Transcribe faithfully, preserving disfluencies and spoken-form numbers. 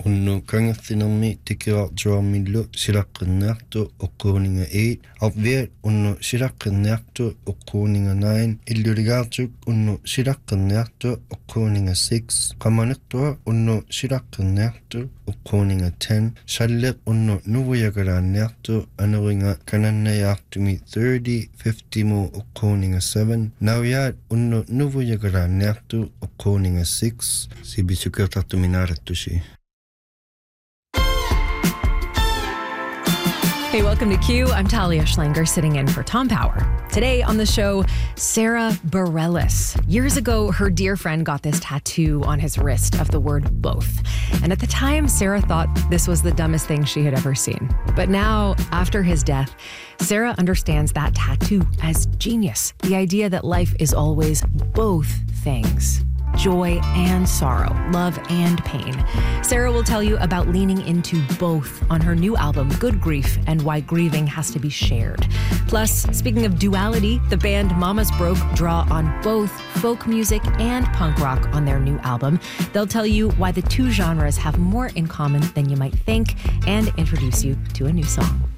unnu kangertinnermi tikiartuarmillu silaqqinniartu uqquuninga eight arviat unnu silaqqinniartu uqquuninga nine illuligaartuk unnu silaqqinniartu uqquuninga six qamanertua unnu silaqqinniartu uqquuninga ten salleq unnu nuvuyagalaanniartu aneringa kanannayaartumi thirty fifty mu uqquuninga seven nawiaat unnu nuvuyagalaanniartu uqquuninga six sibisukertartuminaarattusi. Hey, welcome to Q. I'm Talia Schlanger, sitting in for Tom Power. Today on the show, Sarah Bareilles. Years ago, her dear friend got this tattoo on his wrist of the word both. And at the time, Sarah thought this was the dumbest thing she had ever seen. But now, after his death, Sarah understands that tattoo as genius. The idea that life is always both things. Joy and sorrow, love and pain. Sarah will tell you about leaning into both on her new album, Good Grief, and why grieving has to be shared. Plus, speaking of duality, the band Mamas Broke draw on both folk music and punk rock on their new album. They'll tell you why the two genres have more in common than you might think and introduce you to a new song.